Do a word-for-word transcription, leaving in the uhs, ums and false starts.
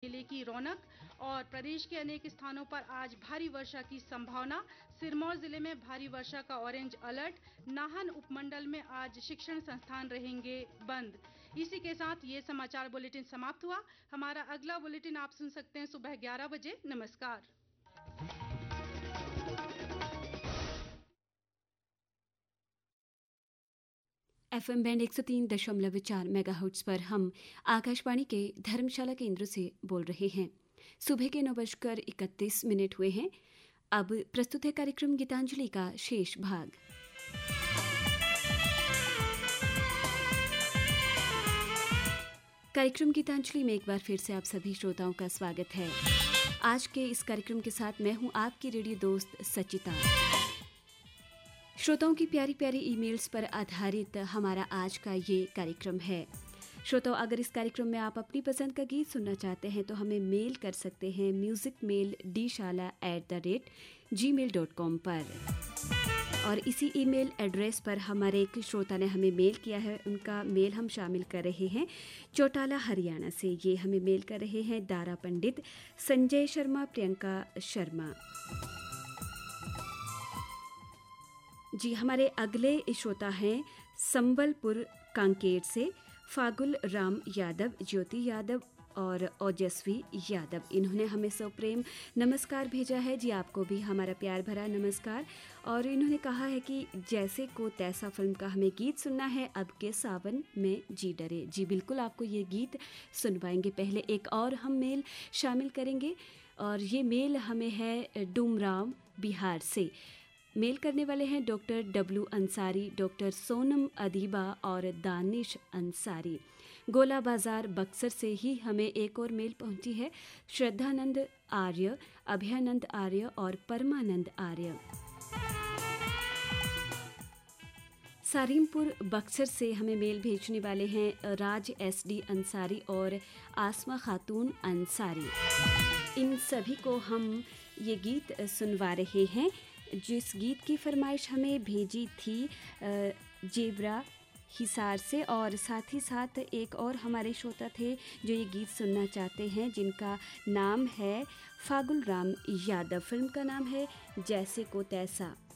किले की रौनक। और प्रदेश के अनेक स्थानों पर आज भारी वर्षा की संभावना। सिरमौर जिले में भारी वर्षा का ऑरेंज अलर्ट। नाहन उपमंडल में आज शिक्षण संस्थान रहेंगे बंद। इसी के साथ ये समाचार बुलेटिन समाप्त हुआ। हमारा अगला बुलेटिन आप सुन सकते हैं सुबह ग्यारह बजे। नमस्कार। एफएम बैंड एक सौ तीन दशमलव चार मेगाहर्ट्ज पर हम आकाशवाणी के धर्मशाला केंद्र से बोल रहे हैं। सुबह के नौ बजकर इकतीस मिनट हुए हैं। अब प्रस्तुत है कार्यक्रम गीतांजलि का शेष भाग। कार्यक्रम गीतांजलि में एक बार फिर से आप सभी श्रोताओं का स्वागत है। आज के इस कार्यक्रम के साथ मैं हूं आपकी रेडियो दोस्त सचिता। श्रोताओं की प्यारी प्यारी ईमेल्स पर आधारित हमारा आज का ये कार्यक्रम है। श्रोताओं, अगर इस कार्यक्रम में आप अपनी पसंद का गीत सुनना चाहते हैं तो हमें मेल कर सकते हैं म्यूजिक मेल डी शाला at the rate ji mail dot com पर। और इसी ईमेल एड्रेस पर हमारे एक श्रोता ने हमें मेल किया है। उनका मेल हम शामिल कर रहे हैं चौटाला हरियाणा से। ये हमें मेल कर रहे हैं दारा पंडित, संजय शर्मा, प्रियंका शर्मा। जी, हमारे अगले श्रोता हैं संबलपुर कांकेर से फागुल राम यादव, ज्योति यादव और ओजस्वी यादव। इन्होंने हमें सप्रेम नमस्कार भेजा है। जी, आपको भी हमारा प्यार भरा नमस्कार। और इन्होंने कहा है कि जैसे को तैसा फिल्म का हमें गीत सुनना है अब के सावन में जी डरे। जी बिल्कुल, आपको ये गीत सुनवाएंगे। पहले एक और हम मेल शामिल करेंगे और ये मेल हमें है डूमराव बिहार से। मेल करने वाले हैं doctor W Ansari, doctor Sonam Adiba और दानिश अंसारी। गोला बाजार बक्सर से ही हमें एक और मेल पहुंची है श्रद्धानंद आर्य, अभयानंद आर्य और परमानंद आर्य। सारीमपुर बक्सर से हमें मेल भेजने वाले हैं राज एस डी अंसारी और आसमा खातून अंसारी। इन सभी को हम ये गीत सुनवा रहे हैं। जिस गीत की फरमाइश हमें भेजी थी जेबरा हिसार से, और साथ ही साथ एक और हमारे श्रोता थे जो ये गीत सुनना चाहते हैं, जिनका नाम है फागुल राम यादव। फिल्म का नाम है जैसे को तैसा।